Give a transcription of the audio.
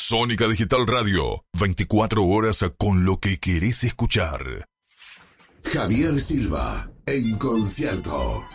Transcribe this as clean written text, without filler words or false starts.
Sónica Digital Radio, 24 horas con lo que querés escuchar. Javier Silva, en concierto.